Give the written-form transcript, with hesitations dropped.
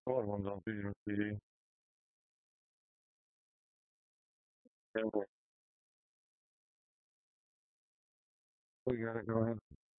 other ones on Fusion TV. Yeah, we got it. Go ahead.